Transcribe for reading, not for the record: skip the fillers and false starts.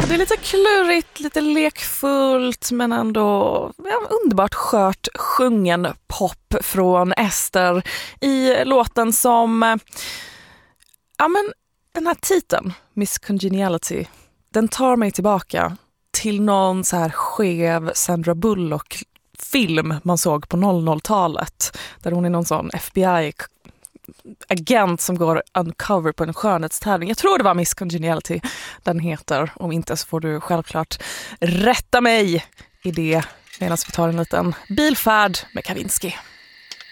det är lite klurigt, lite lekfullt men ändå underbart skört sjungen pop från Ester i låten som den här titeln, Miss Congeniality, den tar mig tillbaka till någon så här skev Sandra Bullock-film man såg på 00-talet där hon är någon sån FBI-agent som går uncover på en skönhetstävling. Jag tror det var Miss Congeniality den heter. Om inte så får du självklart rätta mig i det medan vi tar en liten bilfärd med Kavinsky.